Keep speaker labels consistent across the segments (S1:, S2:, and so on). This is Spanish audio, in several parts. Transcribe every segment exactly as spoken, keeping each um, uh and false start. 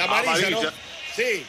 S1: La amarilla,
S2: amarilla.
S1: ¿no? Sí.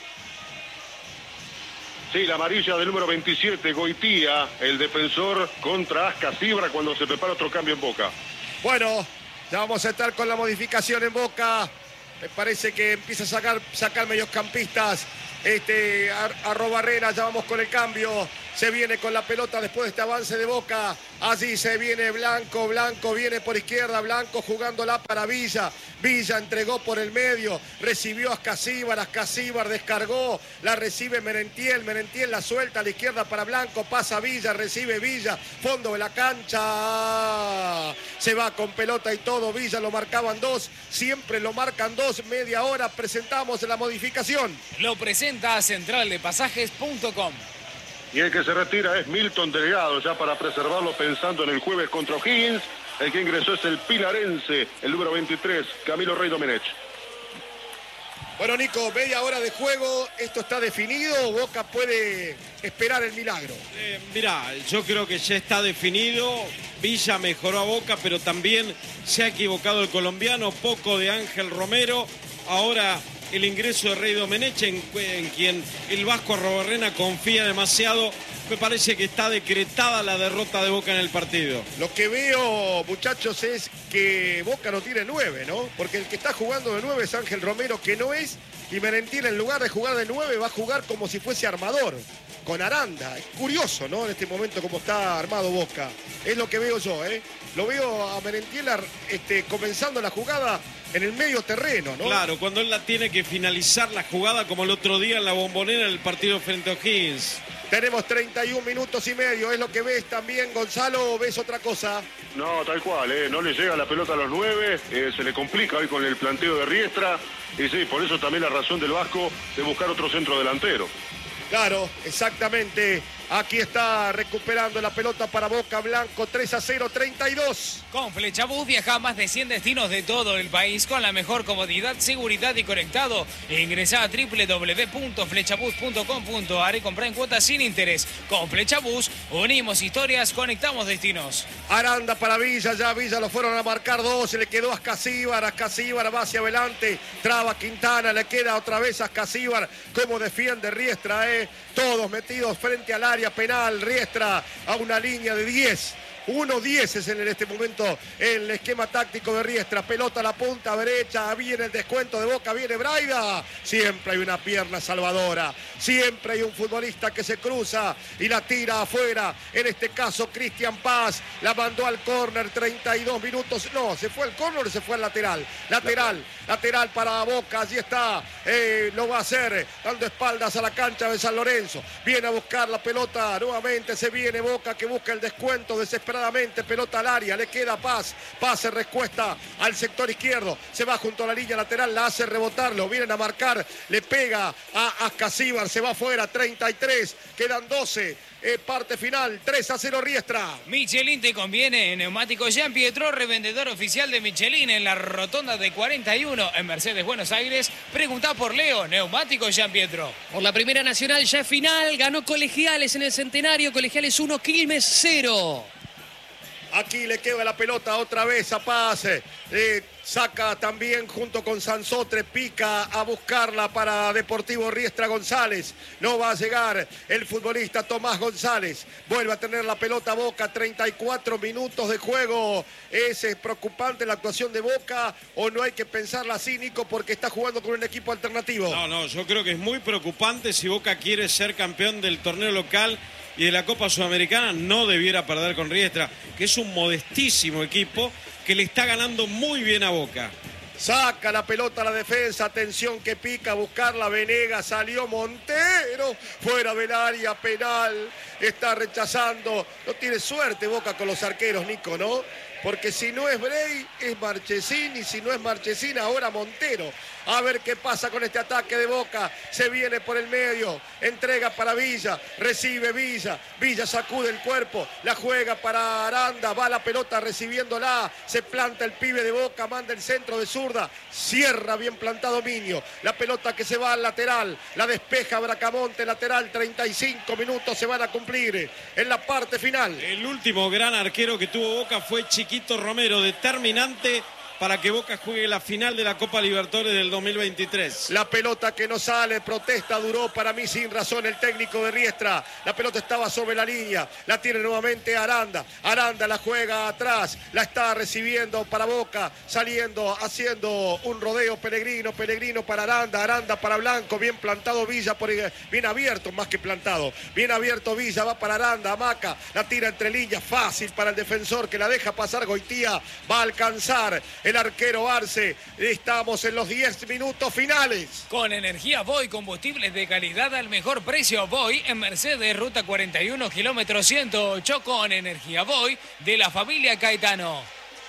S2: Sí, la amarilla del número veintisiete, Goitía, el defensor contra Ascasibra cuando se prepara otro cambio en Boca.
S1: Bueno, ya vamos a estar con la modificación en Boca. Me parece que empieza a sacar, sacar mediocampistas. Este, Arrobarrena, ya vamos con el cambio. Se viene con la pelota después de este avance de Boca. Allí se viene Blanco, Blanco viene por izquierda, Blanco jugándola para Villa. Villa entregó por el medio, recibió a Ascasíbar, Ascasíbar descargó, la recibe Merentiel, Merentiel la suelta a la izquierda para Blanco, pasa Villa, recibe Villa, fondo de la cancha. Se va con pelota y todo, Villa lo marcaban dos, siempre lo marcan dos, media hora, presentamos la modificación.
S3: Lo presenta central de pasajes punto com.
S2: Y el que se retira es Milton Delgado, ya para preservarlo pensando en el jueves contra O'Higgins. El que ingresó es el pilarense, el número veintitrés, Camilo Rey Domenech.
S1: Bueno, Nico, media hora de juego, ¿esto está definido o Boca puede esperar el milagro?
S4: Eh, mirá, yo creo que ya está definido. Villa mejoró a Boca, pero también se ha equivocado el colombiano. Poco de Ángel Romero. Ahora el ingreso de Rey Domenech, en, en quien el Vasco Arrobarrena confía demasiado. Me parece que está decretada la derrota de Boca en el partido.
S1: Lo que veo, muchachos, es que Boca no tiene nueve, ¿no? Porque el que está jugando de nueve es Ángel Romero, que no es, y Merentiel en lugar de jugar de nueve va a jugar como si fuese armador, con Aranda. Es curioso, ¿no? En este momento como está armado Boca. Es lo que veo yo, ¿eh? Lo veo a Merentiel este, comenzando la jugada en el medio terreno, ¿no?
S4: Claro, cuando él la tiene que finalizar la jugada como el otro día en la Bombonera en el partido frente a O'Higgins.
S1: Tenemos treinta y un minutos y medio, ¿es lo que ves también, Gonzalo, o ves otra cosa?
S2: No, tal cual, ¿eh? No le llega la pelota a los nueve, eh, se le complica hoy con el planteo de Riestra, y sí, por eso también la razón del Vasco de buscar otro centro delantero.
S1: Claro, exactamente. Aquí está recuperando la pelota para Boca, Blanco, tres a cero, treinta y dos.
S3: Con Flechabús viaja a más de cien destinos de todo el país con la mejor comodidad, seguridad y conectado. Ingresá a doble u doble u doble u punto flechabús punto com punto a r y comprá en cuotas sin interés. Con Flechabús unimos historias, conectamos destinos.
S1: Aranda para Villa, ya Villa lo fueron a marcar dos, se le quedó a Ascasíbar, Ascasíbar va hacia adelante, traba Quintana, le queda otra vez a Ascasíbar, como defiende Riestra, eh. Todos metidos frente al área penal, Riestra a una línea de diez. uno diez es en este momento el esquema táctico de Riestra. Pelota a la punta derecha, viene el descuento de Boca, viene Braida. Siempre hay una pierna salvadora, siempre hay un futbolista que se cruza y la tira afuera. En este caso Cristian Paz la mandó al córner, treinta y dos minutos. No, se fue al córner o se fue al lateral. Lateral, lateral para Boca, allí está. Eh, lo va a hacer, dando espaldas a la cancha de San Lorenzo. Viene a buscar la pelota, nuevamente se viene Boca que busca el descuento desesperado. Pelota al área, le queda Paz, Paz se respuesta al sector izquierdo, se va junto a la línea lateral, la hace rebotar, lo vienen a marcar, le pega a Ascasíbar, se va afuera, treinta y tres, quedan doce, eh, parte final, tres a cero Riestra.
S3: Michelin te conviene, neumático Jean Pietro, revendedor oficial de Michelin en la rotonda de cuarenta y uno en Mercedes, Buenos Aires. Preguntá por Leo, neumático Jean Pietro.
S5: Por la Primera Nacional ya es final, ganó Colegiales en el Centenario, Colegiales uno, Quilmes cero.
S1: Aquí le queda la pelota otra vez a Paz. Eh, saca también junto con Sansotre, pica a buscarla para Deportivo Riestra González. No va a llegar el futbolista Tomás González. Vuelve a tener la pelota Boca, treinta y cuatro minutos de juego. ¿Es preocupante la actuación de Boca o no hay que pensarla así, Nico, porque está jugando con un equipo alternativo?
S4: No, no, yo creo que es muy preocupante. Si Boca quiere ser campeón del torneo local y de la Copa Sudamericana, no debiera perder con Riestra, que es un modestísimo equipo que le está ganando muy bien a Boca.
S1: Saca la pelota a la defensa, atención que pica a buscarla Venegas, salió Montero, fuera del área penal, está rechazando, no tiene suerte Boca con los arqueros, Nico, ¿no? Porque si no es Brey, es Marchesín, y si no es Marchesín, ahora Montero. A ver qué pasa con este ataque de Boca. Se viene por el medio, entrega para Villa, recibe Villa, Villa sacude el cuerpo, la juega para Aranda, va la pelota recibiéndola, se planta el pibe de Boca, manda el centro de zurda, cierra bien plantado Miño, la pelota que se va al lateral, la despeja Bracamonte, lateral, treinta y cinco minutos se van a cumplir en la parte final.
S4: El último gran arquero que tuvo Boca fue Chiquito Romero, determinante para que Boca juegue la final de la Copa Libertadores del dos mil veintitrés.
S1: La pelota que no sale, protesta, duró para mí sin razón el técnico de Riestra. La pelota estaba sobre la línea, la tiene nuevamente Aranda. Aranda la juega atrás, la está recibiendo para Boca, saliendo, haciendo un rodeo Pellegrino, Pellegrino para Aranda, Aranda para Blanco, bien plantado Villa, por, bien abierto más que plantado, bien abierto Villa, va para Aranda, Amaca, la tira entre líneas, fácil para el defensor que la deja pasar Goitía, va a alcanzar el arquero Arce. Estamos en los diez minutos finales.
S3: Con energía Voy, combustibles de calidad al mejor precio. Voy en Mercedes, ruta cuarenta y uno, kilómetro ciento ocho, con energía Voy de la familia Caetano.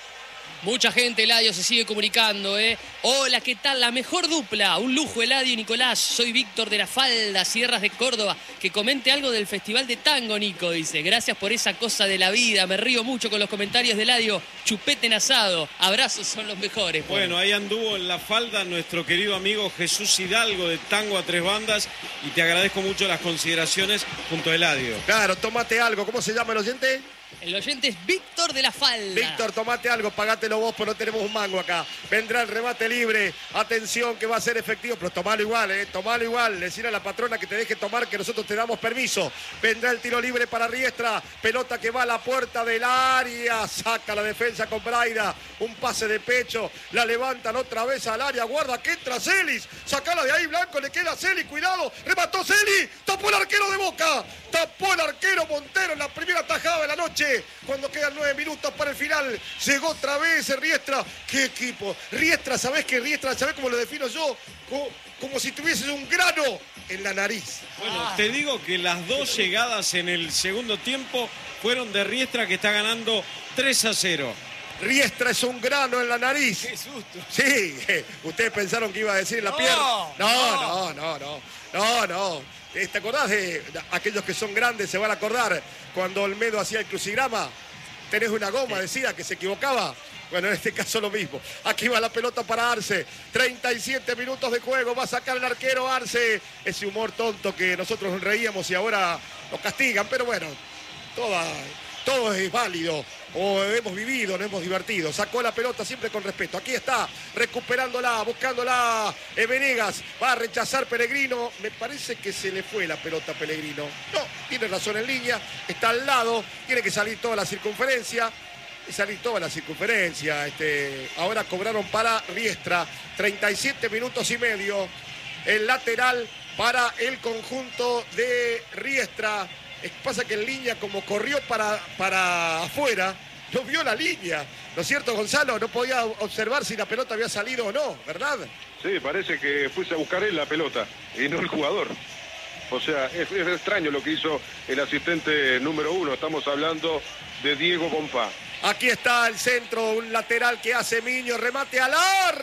S5: Mucha gente, Eladio, se sigue comunicando, ¿eh? Hola, ¿qué tal? La mejor dupla. Un lujo, Eladio y Nicolás. Soy Víctor de la Falda, Sierras de Córdoba. Que comente algo del Festival de Tango, Nico, dice. Gracias por esa cosa de la vida. Me río mucho con los comentarios de Eladio. Chupete en asado. Abrazos, son los mejores.
S4: Bueno, ahí anduvo en la Falda nuestro querido amigo Jesús Hidalgo de Tango a Tres Bandas. Y te agradezco mucho las consideraciones junto a Eladio.
S1: Claro, tomate algo. ¿Cómo se llama el oyente?
S5: El oyente es Víctor de la Falda.
S1: Víctor, tomate algo, pagátelo vos, pues no tenemos un mango acá. Vendrá el remate libre. Atención que va a ser efectivo, pero tomalo igual, eh. Tomalo igual. Decir a la patrona que te deje tomar, que nosotros te damos permiso. Vendrá el tiro libre para Riestra. Pelota que va a la puerta del área. Saca la defensa con Braida. Un pase de pecho. La levantan otra vez al área. Guarda que entra Celis. Sacala de ahí, Blanco. Le queda Celis. Cuidado. Remató Celis. Tapó el arquero de Boca. Tapó el arquero Montero en la primera tajada de la noche. Cuando quedan nueve minutos para el final, llegó otra vez Riestra. ¡Qué equipo! Riestra, ¿sabés qué Riestra? ¿Sabés cómo lo defino yo? Como, como si tuvieses un grano en la nariz.
S4: Bueno, ah. te digo que las dos llegadas en el segundo tiempo fueron de Riestra, que está ganando tres a cero.
S1: Riestra es un grano en la nariz.
S3: ¡Qué susto!
S1: Sí, ustedes pensaron que iba a decir en la
S3: no,
S1: pierna. No,
S3: no,
S1: no, no, no, no, no. ¿Te acordás de aquellos que son grandes? Se van a acordar cuando Olmedo hacía el crucigrama. Tenés una goma, decía que se equivocaba. Bueno, en este caso lo mismo. Aquí va la pelota para Arce. treinta y siete minutos de juego. Va a sacar el arquero Arce. Ese humor tonto que nosotros nos reíamos y ahora lo castigan. Pero bueno, toda, todo es válido. O hemos vivido, nos hemos divertido. Sacó la pelota siempre con respeto. Aquí está, recuperándola, buscándola. Eh, Venegas va a rechazar Pellegrino. Me parece que se le fue la pelota a Pellegrino. No, tiene razón en línea. Está al lado. Tiene que salir toda la circunferencia. Y salir toda la circunferencia. Este, ahora cobraron para Riestra. treinta y siete minutos y medio. El lateral para el conjunto de Riestra. Pasa que en línea, como corrió para, para afuera, no vio la línea. ¿No es cierto, Gonzalo? No podía observar si la pelota había salido o no, ¿verdad?
S2: Sí, parece que fuese a buscar él la pelota y no el jugador. O sea, es, es extraño lo que hizo el asistente número uno. Estamos hablando de Diego Bonfá.
S1: Aquí está el centro, un lateral que hace Miño, remate al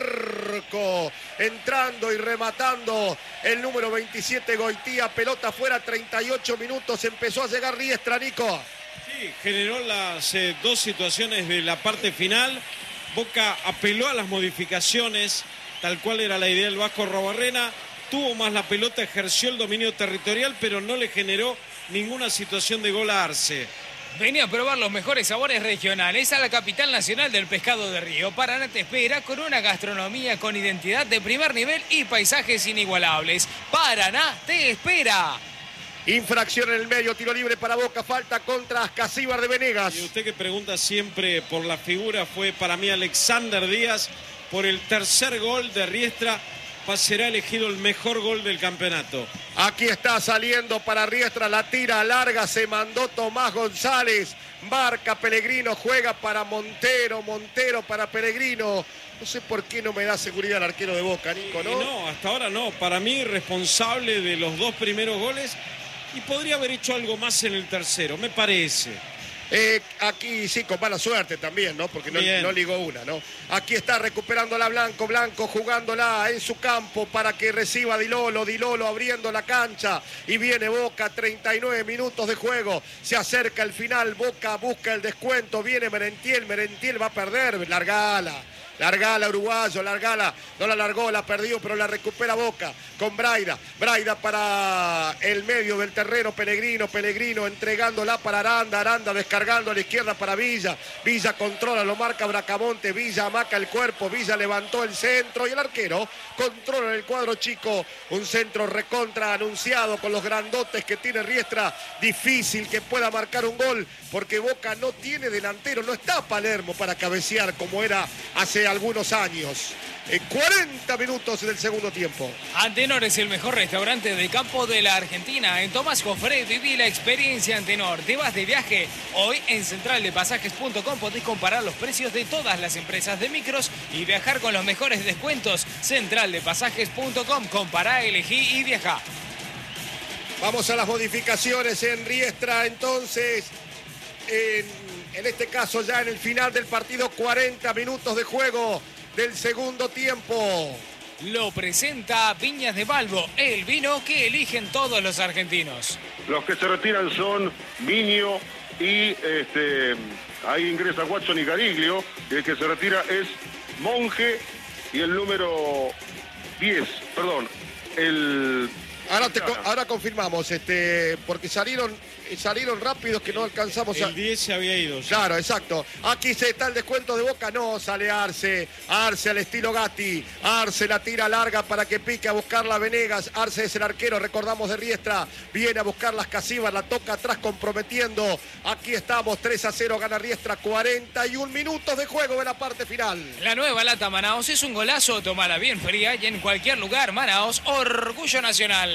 S1: arco, entrando y rematando el número veintisiete Goitía, pelota fuera, treinta y ocho minutos, empezó a llegar Riestra, Nico.
S4: Sí, generó las eh, dos situaciones de la parte final. Boca apeló a las modificaciones, tal cual era la idea del Vasco Robarrena, tuvo más la pelota, ejerció el dominio territorial, pero no le generó ninguna situación de gol a Arce.
S3: Venía a probar los mejores sabores regionales a la capital nacional del pescado de río. Paraná te espera con una gastronomía con identidad de primer nivel y paisajes inigualables. Paraná te espera.
S1: Infracción en el medio, tiro libre para Boca, falta contra Ascasíbar de Venegas.
S4: Y usted que pregunta siempre por la figura, fue para mí Alexander Díaz. Por el tercer gol de Riestra será elegido el mejor gol del campeonato.
S1: Aquí está saliendo para Riestra, la tira larga, se mandó Tomás González, marca Pellegrino, juega para Montero, Montero para Pellegrino. No sé por qué no me da seguridad el arquero de Boca, Nico, ¿no?
S4: No, hasta ahora no. Para mí, responsable de los dos primeros goles y podría haber hecho algo más en el tercero, me parece.
S1: Eh, aquí sí, con mala suerte también, ¿no? Porque no, no ligó una, ¿no? Aquí está recuperándola Blanco, Blanco jugándola en su campo para que reciba Dilolo, Dilolo abriendo la cancha y viene Boca, treinta y nueve minutos de juego, se acerca el final, Boca busca el descuento, viene Merentiel, Merentiel va a perder, largala. Largala, uruguayo, largala. No la largó, la perdió, pero la recupera Boca con Braida. Braida para el medio del terreno, Pellegrino, Pellegrino entregándola para Aranda, Aranda descargando a la izquierda para Villa. Villa controla, lo marca Bracamonte, Villa amaca el cuerpo, Villa levantó el centro y el arquero controla el cuadro chico. Un centro recontra anunciado con los grandotes que tiene Riestra. Difícil que pueda marcar un gol porque Boca no tiene delantero, no está Palermo para cabecear como era hace algunos años. En cuarenta minutos del segundo tiempo.
S3: Antenor es el mejor restaurante de campo de la Argentina. En Tomás Jofre viví la experiencia Antenor. Te vas de viaje. Hoy en central de pasajes punto com podés comparar los precios de todas las empresas de micros y viajar con los mejores descuentos. central de pasajes punto com. Compará, elegí y viajá.
S1: Vamos a las modificaciones en Riestra entonces. En, en este caso ya en el final del partido, cuarenta minutos de juego del segundo tiempo.
S3: Lo presenta Viñas de Balbo, el vino que eligen todos los argentinos.
S2: Los que se retiran son Miño y este, ahí ingresa Watson y Gariglio. El que se retira es Monje y el número diez, perdón, el...
S1: Ahora, te, ahora confirmamos, este, porque salieron, salieron rápidos que no alcanzamos a...
S4: El diez se había ido. Ya.
S1: Claro, exacto. Aquí se está el descuento de Boca. No, sale Arce. Arce al estilo Gatti. Arce la tira larga para que pique a buscarla Venegas. Arce es el arquero, recordamos, de Riestra. Viene a buscar las Casivas, la toca atrás comprometiendo. Aquí estamos, tres a cero, gana Riestra. cuarenta y un minutos de juego de la parte final.
S3: La nueva lata Manaos es un golazo. Tómala bien fría y en cualquier lugar. Manaos, orgullo nacional.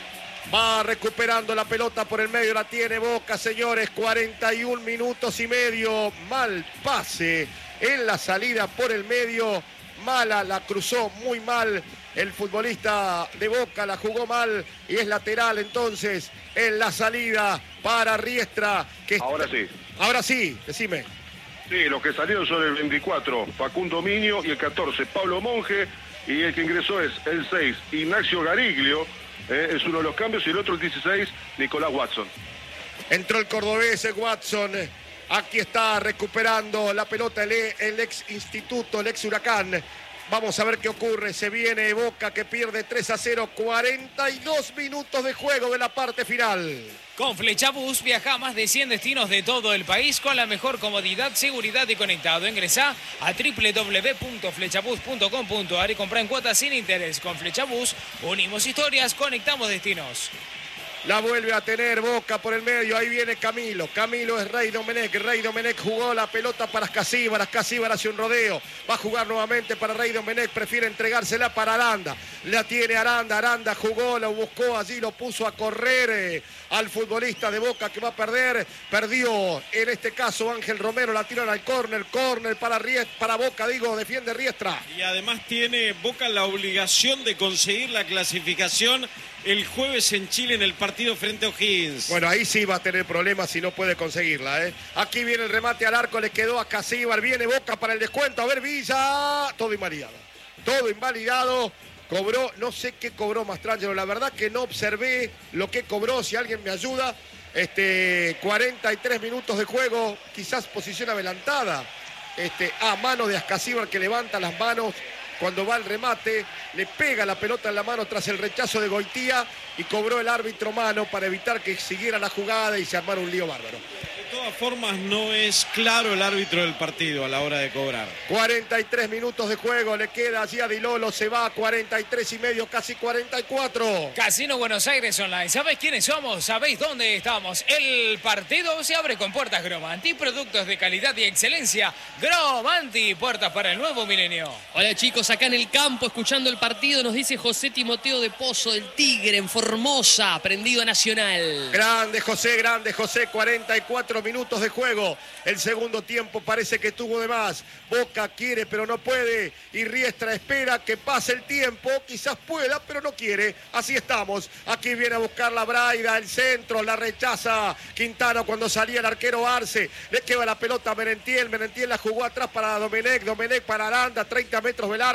S1: Va recuperando la pelota por el medio, la tiene Boca, señores, cuarenta y un minutos y medio. Mal pase en la salida por el medio, mala, la cruzó muy mal el futbolista de Boca, la jugó mal y es lateral entonces en la salida para Riestra. Que
S2: Ahora
S1: está...
S2: sí.
S1: Ahora sí, decime.
S2: Sí, los que salieron son el veinticuatro, Facundo Miño, y el catorce, Pablo Monje, y el que ingresó es el seis, Ignacio Gariglio. Eh, es uno de los cambios, y el otro, el dieciséis, Nicolás Watson.
S1: Entró el cordobés Watson. Aquí está recuperando la pelota el, el ex instituto, el ex Huracán. Vamos a ver qué ocurre. Se viene Boca que pierde tres a cero. cuarenta y dos minutos de juego de la parte final.
S3: Con Flechabús viaja a más de cien destinos de todo el país con la mejor comodidad, seguridad y conectado. Ingresá a doble u doble u doble u punto flechabús punto com punto a r y comprá en cuotas sin interés. Con Flechabús unimos historias, conectamos destinos.
S1: La vuelve a tener Boca por el medio. Ahí viene Camilo. Camilo es Rey Domenech. Rey Domenech jugó la pelota para Ascasíbar. Ascasíbar hace un rodeo. Va a jugar nuevamente para Rey Domenech. Prefiere entregársela para Aranda. La tiene Aranda. Aranda jugó, lo buscó allí, lo puso a correr eh, al futbolista de Boca que va a perder. Perdió en este caso Ángel Romero. La tiran al córner. Córner para, para Boca, digo, defiende Riestra.
S4: Y además tiene Boca la obligación de conseguir la clasificación el jueves en Chile en el partido frente a O'Higgins.
S1: Bueno, ahí sí va a tener problemas si no puede conseguirla, ¿eh? Aquí viene el remate al arco, le quedó a Casíbar, viene Boca para el descuento, a ver Villa, todo invalidado, todo invalidado, cobró, no sé qué cobró Mastrangelo, la verdad que no observé lo que cobró, si alguien me ayuda, este, cuarenta y tres minutos de juego, quizás posición adelantada, este, a mano de Ascasíbar que levanta las manos. Cuando va el remate, le pega la pelota en la mano tras el rechazo de Goitía y cobró el árbitro mano para evitar que siguiera la jugada y se armara un lío bárbaro.
S4: De todas formas, no es claro el árbitro del partido a la hora de cobrar.
S1: cuarenta y tres minutos de juego, le queda allí a Di Lolo, se va a cuarenta y tres y medio, casi cuarenta y cuatro.
S3: Casino Buenos Aires Online. ¿Sabéis quiénes somos? ¿Sabéis dónde estamos? El partido se abre con puertas Gromanti, productos de calidad y excelencia. Gromanti, puertas para el nuevo milenio.
S5: Hola chicos, acá en el campo escuchando el partido nos dice José Timoteo de Pozo del Tigre en Formosa, prendido a Nacional.
S1: Grande José, grande José, cuarenta y cuatro minutos de juego. El segundo tiempo parece que tuvo de más. Boca quiere pero no puede y Riestra espera que pase el tiempo, quizás pueda pero no quiere. Así estamos, aquí viene a buscar la Braida, el centro, la rechaza Quintana cuando salía el arquero Arce, le queda la pelota a Merentiel, Merentiel la jugó atrás para Domenech, Domenech para Aranda, treinta metros del arco.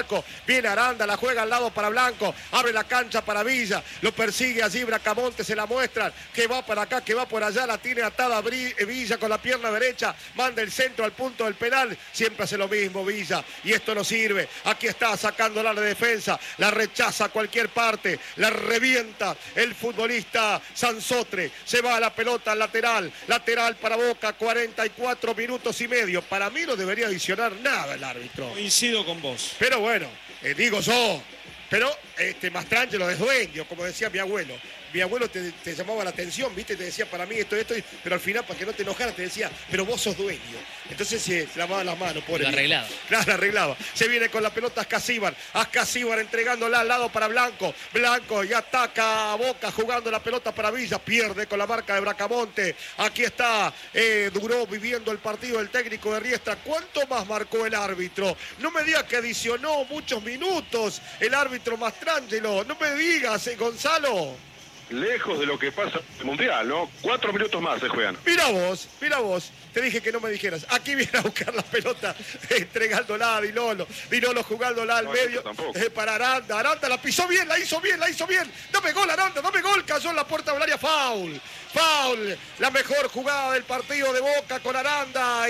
S1: arco. Viene Aranda, la juega al lado para Blanco. Abre la cancha para Villa. Lo persigue allí Bracamonte, se la muestran. Que va para acá, que va por allá. La tiene atada Villa con la pierna derecha. Manda el centro al punto del penal. Siempre hace lo mismo Villa. Y esto no sirve. Aquí está sacándola de defensa. La rechaza a cualquier parte. La revienta el futbolista Sansotre. Se va a la pelota al lateral. Lateral para Boca. cuarenta y cuatro minutos y medio. Para mí no debería adicionar nada el árbitro.
S4: Coincido con vos.
S1: Pero bueno, eh, digo yo. Pero este Mastrangelo es dueño, como decía mi abuelo. Mi abuelo te, te llamaba la atención, ¿viste? Te decía para mí esto, esto, pero al final, para que no te enojaras, te decía, pero vos sos dueño. Entonces se lavaba las manos, pobre.
S5: Lo arreglaba.
S1: Claro, arreglaba. Se viene con la pelota Ascasíbar. Ascasíbar entregándola al lado para Blanco. Blanco y ataca a Boca jugando la pelota para Villa. Pierde con la marca de Bracamonte. Aquí está, eh, duró viviendo el partido el técnico de Riestra. ¿Cuánto más marcó el árbitro? No me digas que adicionó muchos minutos el árbitro Mastrangelo. No me digas, eh, Gonzalo.
S2: Lejos de lo que pasa en el Mundial, ¿no? Cuatro minutos más se juegan.
S1: Mira vos, mira vos. Te dije que no me dijeras. Aquí viene a buscar la pelota, entregándola a Dinolo. Dinolo jugándola al
S2: no,
S1: medio.
S2: Eh,
S1: para Aranda. Aranda la pisó bien, la hizo bien, la hizo bien. Dame gol, Aranda, dame gol. Cayó en la puerta del área. Foul. Foul. La mejor jugada del partido de Boca con Aranda.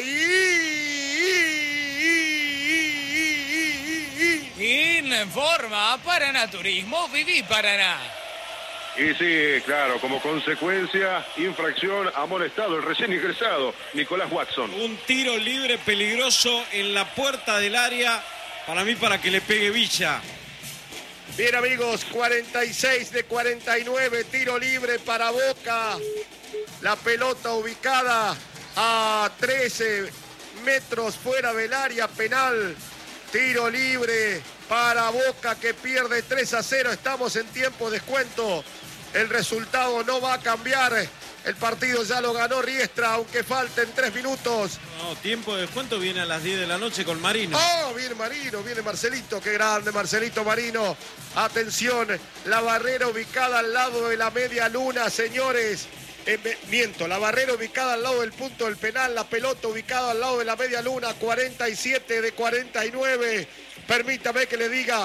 S1: Y...
S3: Informa Paraná Turismo, viví Paraná.
S2: Y sí, claro, como consecuencia, infracción, ha molestado el recién ingresado Nicolás Watson.
S4: Un tiro libre peligroso en la puerta del área, para mí para que le pegue Villa.
S1: Bien amigos, cuarenta y seis de cuarenta y nueve, tiro libre para Boca. La pelota ubicada a trece metros fuera del área penal. Tiro libre para Boca que pierde tres a cero. Estamos en tiempo de descuento. El resultado no va a cambiar. El partido ya lo ganó Riestra, aunque falten tres minutos.
S4: No, tiempo de descuento viene a las diez de la noche con Marino.
S1: Oh, viene Marino, viene Marcelito. Qué grande Marcelito Marino. Atención, la barrera ubicada al lado de la media luna, señores. Eh, miento, la barrera ubicada al lado del punto del penal, la pelota ubicada al lado de la media luna, cuarenta y siete de cuarenta y nueve. Permítame que le diga,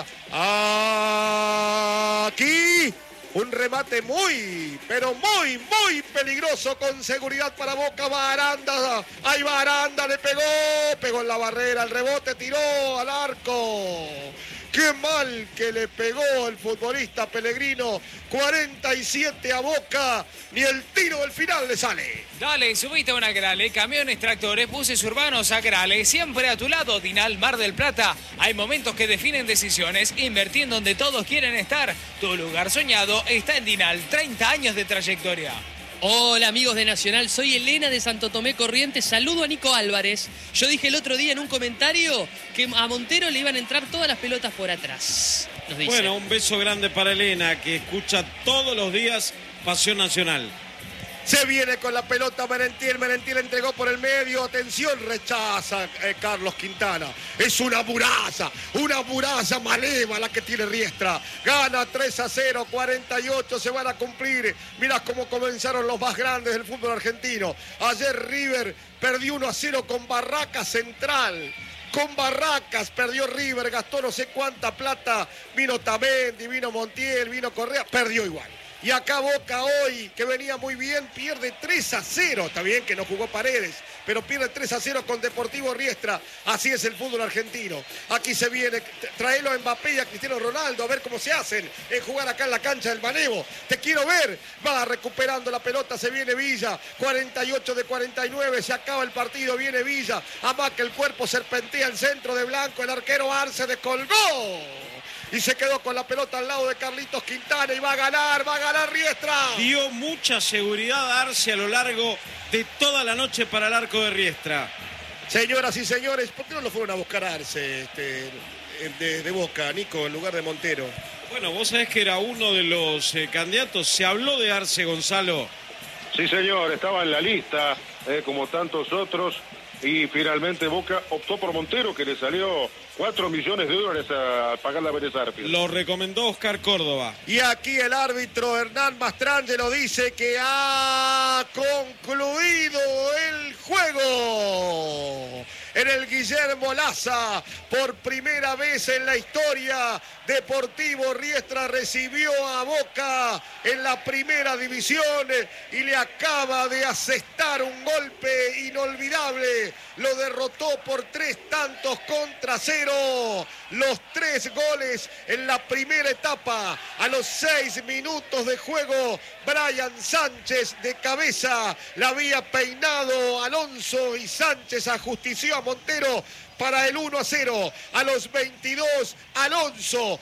S1: aquí un remate muy, pero muy, muy peligroso con seguridad para Boca. Va Aranda, ahí va Aranda, le pegó, pegó en la barrera, el rebote tiró al arco. Qué mal que le pegó el futbolista Pellegrino. cuarenta y siete a Boca. Ni el tiro del final le sale.
S3: Dale, subiste a una Grale. Camiones, tractores, buses urbanos a Grale. Siempre a tu lado, Dinal Mar del Plata. Hay momentos que definen decisiones. Invertir donde todos quieren estar. Tu lugar soñado está en Dinal. treinta años de trayectoria.
S5: Hola amigos de Nacional, soy Elena de Santo Tomé Corrientes, saludo a Nico Álvarez. Yo dije el otro día en un comentario que a Montero le iban a entrar todas las pelotas por atrás. Nos dice.
S4: Bueno, un beso grande para Elena, que escucha todos los días Pasión Nacional.
S1: Se viene con la pelota Merentiel, Merentiel entregó por el medio, atención, rechaza eh, Carlos Quintana. Es una muraza, una muraza maleva la que tiene Riestra. Gana tres a cero, cuarenta y ocho se van a cumplir. Mirá cómo comenzaron los más grandes del fútbol argentino. Ayer River perdió uno a cero con Barracas Central. Con Barracas perdió River, gastó no sé cuánta plata. Vino Tamendi, vino Montiel, vino Correa, perdió igual. Y acá Boca hoy, que venía muy bien, pierde tres a cero. Está bien que no jugó Paredes, pero pierde tres a cero con Deportivo Riestra. Así es el fútbol argentino. Aquí se viene, traelo a Mbappé y a Cristiano Ronaldo a ver cómo se hacen en jugar acá en la cancha del Manevo. Te quiero ver. Va recuperando la pelota, se viene Villa. cuarenta y ocho de cuarenta y nueve, se acaba el partido, viene Villa. Amaca el cuerpo, serpentea el centro de Blanco. El arquero Arce descolgó. Y se quedó con la pelota al lado de Carlitos Quintana y va a ganar, va a ganar Riestra.
S4: Dio mucha seguridad a Arce a lo largo de toda la noche para el arco de Riestra.
S1: Señoras y señores, ¿por qué no lo fueron a buscar a Arce este, de, de Boca, Nico, en lugar de Montero?
S4: Bueno, vos sabés que era uno de los eh, candidatos. Se habló de Arce, Gonzalo.
S2: Sí, señor, estaba en la lista, eh, como tantos otros. Y finalmente Boca optó por Montero, que le salió cuatro millones de dólares a pagar la Vélez Arfield.
S4: Lo recomendó Oscar Córdoba.
S1: Y aquí el árbitro Hernán Mastrangelo dice que ha concluido el juego. en el Guillermo Laza. Por primera vez en la historia, Deportivo Riestra recibió a Boca en la primera división y le acaba de asestar un golpe inolvidable. Lo derrotó por tres tantos contra cero. Los tres goles en la primera etapa. A los seis minutos de juego, Brian Sánchez de cabeza la había peinado Alonso y Sánchez ajustició a Montero para el uno a cero. A los veintidós, Alonso